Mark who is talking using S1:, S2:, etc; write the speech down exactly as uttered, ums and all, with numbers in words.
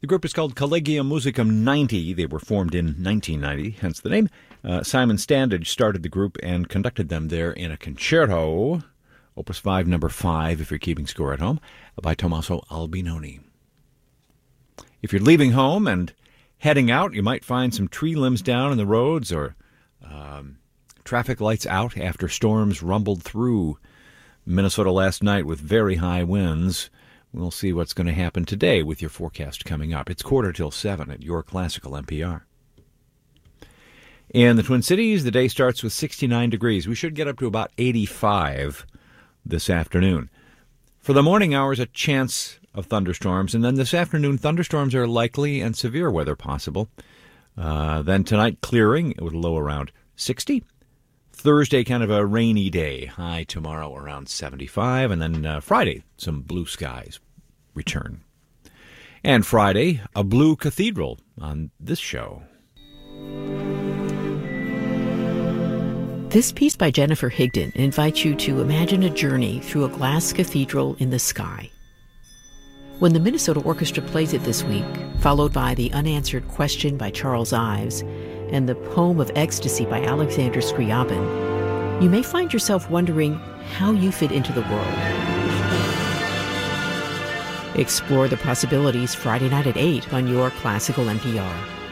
S1: The group is called Collegium Musicum ninety. They were formed in nineteen ninety, hence the name. Uh, Simon Standage started the group and conducted them there in a concerto, Opus five, number five, if you're keeping score at home, by Tommaso Albinoni. If you're leaving home and heading out, you might find some tree limbs down in the roads or um, traffic lights out after storms rumbled through Minnesota last night with very high winds. We'll see what's going to happen today with your forecast coming up. It's quarter till seven at your Classical N P R. In the Twin Cities, the day starts with sixty-nine degrees. We should get up to about eighty-five this afternoon. For the morning hours, a chance of thunderstorms, and then this afternoon, thunderstorms are likely and severe weather possible. Uh, then tonight, clearing with a low around sixty. Thursday, kind of a rainy day. High tomorrow around seventy-five, and then uh, Friday, some blue skies return. And Friday, a blue cathedral on this show.
S2: This piece by Jennifer Higdon invites you to imagine a journey through a glass cathedral in the sky. When the Minnesota Orchestra plays it this week, followed by the unanswered question by Charles Ives and the poem of ecstasy by Alexander Scriabin, you may find yourself wondering how you fit into the world. Explore the possibilities Friday night at eight on your Classical N P R.